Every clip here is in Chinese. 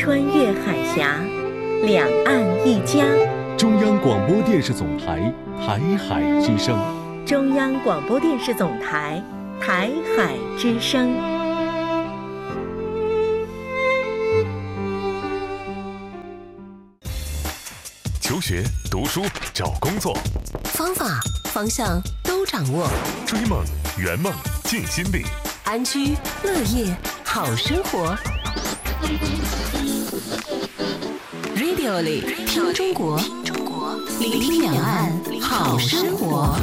穿越海峡，两岸一家。 中央广播电视总台台海之声。 中央广播电视总台台海之声。 求学、读书、找工作， 方法、方向都掌握。 追梦、圆梦、尽心力， 安居乐业好生活。Radio 里听中国，聆听两岸好生活。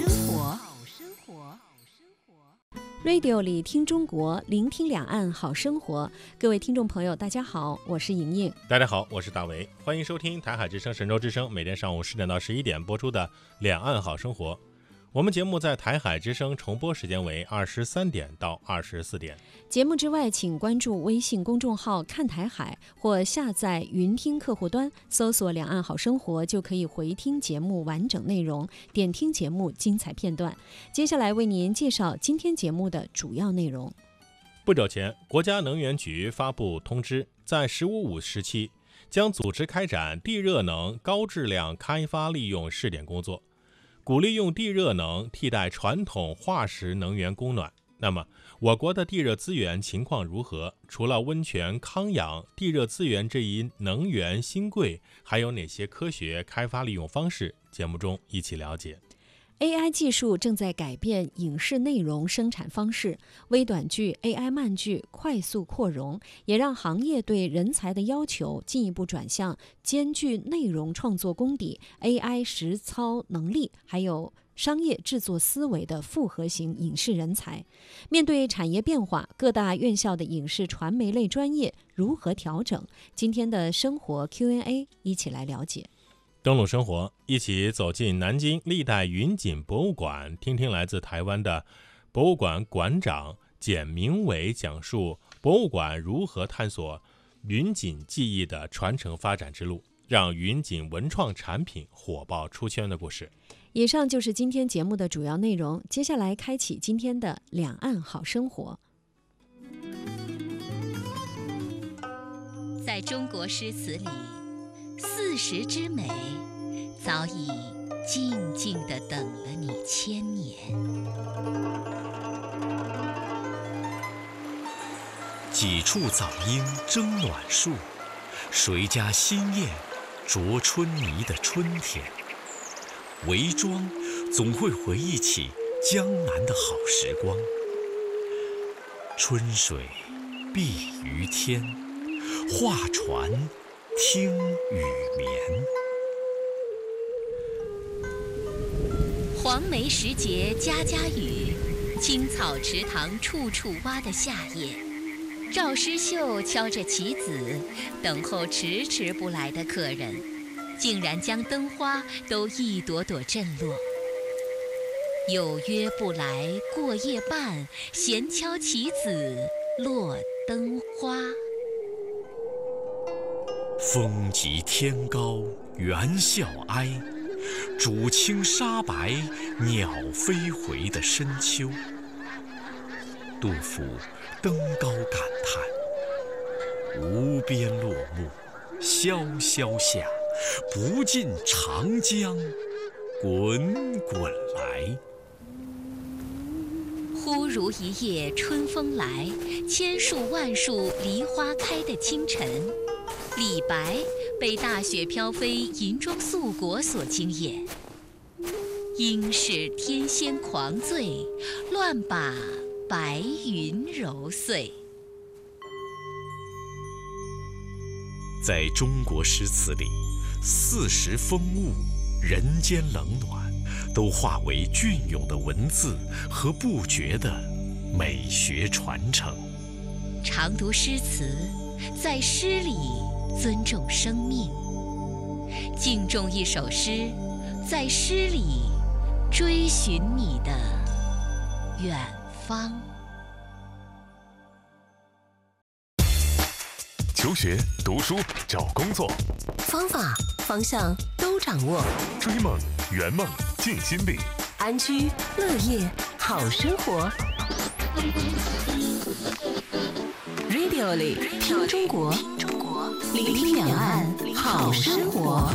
Radio 里听中国，聆听两岸好生活。各位听众朋友，大家好，我是莹莹。 大家好，我是大为，欢迎收听台海之声、神州之声每天上午10点到11点播出的《两岸好生活》。我们节目在台海之声重播时间为23点到24点。 节目之外，请关注微信公众号看台海，或下载云听客户端，搜索两岸好生活，就可以回听节目完整内容，点听节目精彩片段。接下来为您介绍今天节目的主要内容。 不久前，国家能源局发布通知，在“15+5”时期将组织开展地热能高质量开发利用试点工作，鼓励用地热能替代传统化石能源供暖。那么，我国的地热资源情况如何？除了温泉、康养，地热资源这一能源新贵，还有哪些科学开发利用方式？节目中一起了解。 AI 技术正在改变影视内容生产方式，微短剧、AI 慢剧快速扩容，也让行业对人才的要求进一步转向兼具内容创作功底、AI 实操能力，还有商业制作思维的复合型影视人才。面对产业变化，各大院校的影视传媒类专业如何调整？今天的生活 Q&A 一起来了解。 登录生活，一起走进南京历代云锦博物馆，听听来自台湾的博物馆馆长简明伟讲述博物馆如何探索云锦技艺的传承发展之路，让云锦文创产品火爆出圈的故事。 以上就是今天节目的主要内容，接下来开启今天的两岸好生活。 在中国诗词里，40之美早已静静地等了你1000年。 几处早莺争暖树，谁家新燕啄春泥的春天。韦庄总会回忆起江南的好时光，春水碧于天，画船听雨眠。 黄梅时节家家雨，青草池塘处处蛙的夏夜，赵诗绣敲着棋子，等候迟迟不来的客人，竟然将灯花都一朵朵震落。有约不来过夜半，闲敲棋子落灯花。 风急天高猿啸哀，渚清沙白鸟飞回的深秋。杜甫登高感叹，无边落木萧萧下，不尽长江滚滚来。 忽如一夜春风来，千树万树梨花开的清晨，李白被大雪飘飞银装素裹所惊艳，应是天仙狂醉，乱把白云揉碎。 在中国诗词里，40风物、人间冷暖，都化为隽永的文字和不绝的美学传承。 常读诗词，在诗里尊重生命；敬重一首诗，在诗里追寻你的远方。 求学、读书、找工作， 方法、方向都掌握。 追梦、圆梦、尽心力， 安居乐业好生活。Radio 里听中国， 聆听两岸好生活。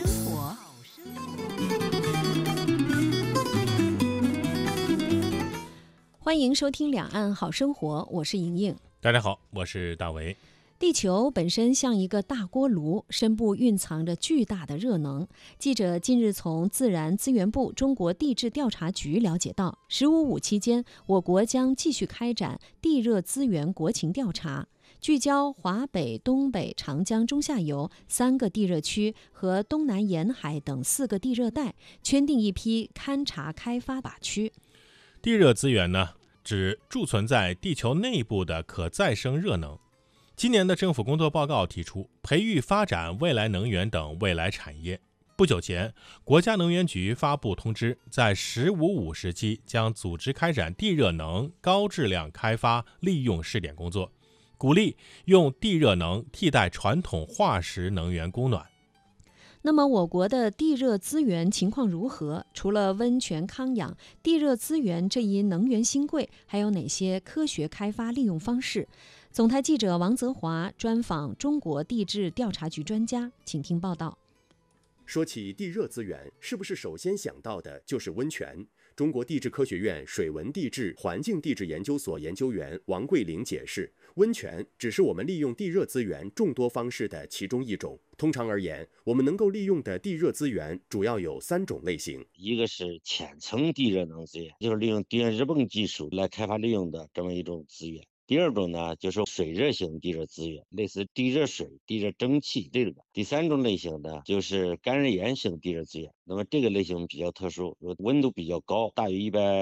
欢迎收听《两岸好生活》，我是莹莹。 大家好，我是大为。 地球本身像一个大锅炉，深部蕴藏着巨大的热能。记者近日从自然资源部中国地质调查局了解到，“15+5”期间，我国将继续开展地热资源国情调查，聚焦华北、东北、长江中下游3个地热区和东南沿海等4个地热带，圈定一批勘察开发靶区。 地热资源呢，指贮存在地球内部的可再生热能。今年的政府工作报告提出，培育发展未来能源等未来产业。不久前，国家能源局发布通知，在“15+5”时期将组织开展地热能高质量开发利用试点工作，鼓励用地热能替代传统化石能源供暖。 那么我国的地热资源情况如何？除了温泉康养，地热资源这一能源新贵还有哪些科学开发利用方式？总台记者王泽华专访中国地质调查局专家，请听报道。 说起地热资源，是不是首先想到的就是温泉？中国地质科学院水文地质环境地质研究所研究员王桂玲解释，温泉只是我们利用地热资源众多方式的其中一种。通常而言，我们能够利用的地热资源主要有3种类型。 一个是浅层地热能资源，就是利用电热泵技术来开发利用的这么一种资源。第二种呢，就是水热型地热资源，类似地热水、地热蒸汽这种。第3种类型呢，就是干热岩型地热资源。那么这个类型比较特殊，温度比较高，大于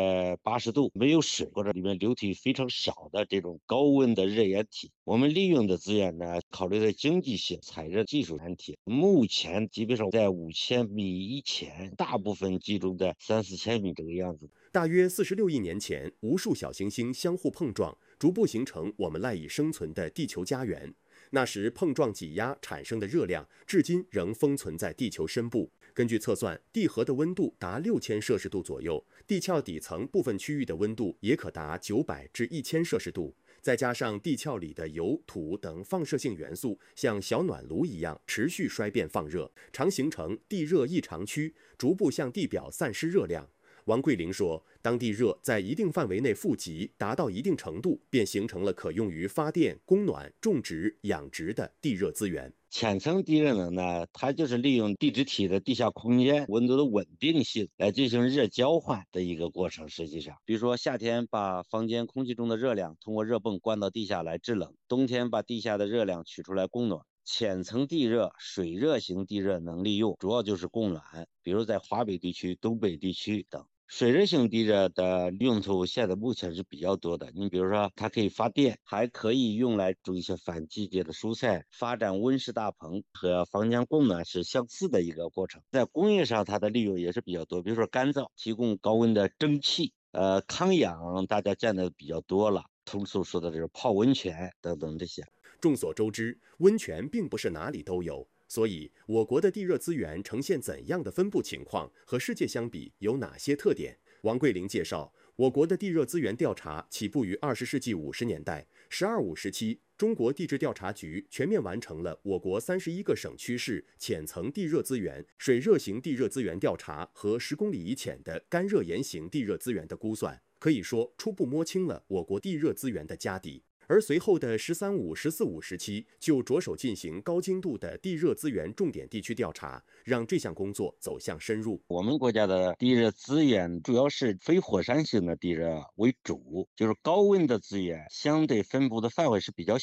180度，没有水或者里面流体非常少的这种高温的热岩体。我们利用的资源呢，考虑的经济性、采热技术难题。目前基本上在5000米以前，大部分集中在3-4千米这个样子。 大约46亿年前，无数小行星相互碰撞，逐步形成我们赖以生存的地球家园。那时碰撞挤压产生的热量，至今仍封存在地球深部。根据测算，地核的温度达6000摄氏度左右，地壳底层部分区域的温度也可达900至1000摄氏度。再加上地壳里的油、土等放射性元素像小暖炉一样持续衰变放热，常形成地热异常区，逐步向地表散失热量。王桂玲说，当地热在一定范围内富集，达到一定程度，便形成了可用于发电、供暖、种植、养殖的地热资源。 浅层地热能呢，它就是利用地质体的地下空间温度的稳定性来进行热交换的一个过程。实际上，比如说夏天把房间空气中的热量通过热泵灌到地下来制冷，冬天把地下的热量取出来供暖。浅层地热、水热型地热能利用主要就是供暖，比如在华北地区、东北地区等。水热型地热的用途现在目前是比较多的，你比如说它可以发电，还可以用来种一些反季节的蔬菜，发展温室大棚，和房间供暖是相似的一个过程。在工业上它的利用也是比较多，比如说干燥，提供高温的蒸汽，康养大家见的比较多了，通俗说的这个泡温泉等等这些。 众所周知，温泉并不是哪里都有。所以，我国的地热资源呈现怎样的分布情况？和世界相比有哪些特点？王桂玲介绍，我国的地热资源调查起步于20世纪50年代，“15+5”时期，中国地质调查局全面完成了我国31个省区市浅层地热资源、水热型地热资源调查和10公里以浅的干热岩型地热资源的估算，可以说初步摸清了我国地热资源的家底。而随后的“13+5”、“14+5”时期就着手进行高精度的地热资源重点地区调查，让这项工作走向深入。 我们国家的地热资源主要是非火山型的地热为主，就是高温的资源相对分布的范围是比较